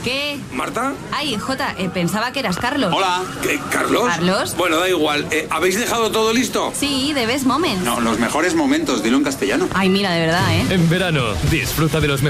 ¿Qué? ¿Marta? Ay, Jota, pensaba que eras Carlos. Hola. ¿Qué, Carlos? ¿Carlos? Bueno, da igual. ¿Habéis dejado todo listo? Sí, de Best Moments. No, los mejores momentos, dilo en castellano. Ay, mira, de verdad, ¿eh? En verano, disfruta de los mejores